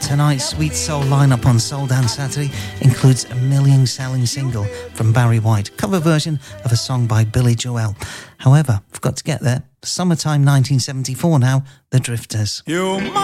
Tonight's Sweet Soul lineup on Soul Dance Saturday includes a million-selling single from Barry White, cover version of a song by Billy Joel. However, I've got to get there. Summertime 1974 now, The Drifters.